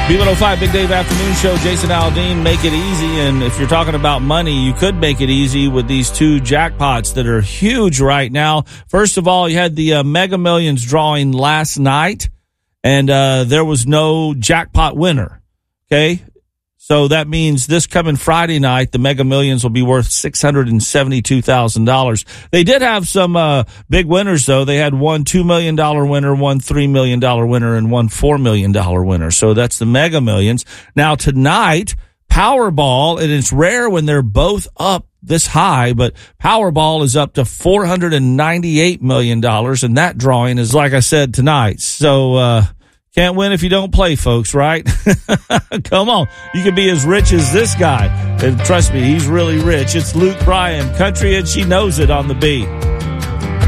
B105 Big Dave Afternoon Show. Jason Aldean, make it easy. And if you're talking about money, you could make it easy with these two jackpots that are huge right now. First of all, you had the Mega Millions drawing last night, and there was no jackpot winner. Okay? So that means this coming Friday night, the Mega Millions will be worth $672,000. They did have some big winners, though. They had one $2 million winner, one $3 million winner, and one $4 million winner. So that's the Mega Millions. Now, tonight, Powerball, and it's rare when they're both up this high, but Powerball is up to $498 million, and that drawing is, like I said, tonight. So, can't win if you don't play, folks, right? Come on. You can be as rich as this guy. And trust me, he's really rich. It's Luke Bryan, country, and she knows it on the beat.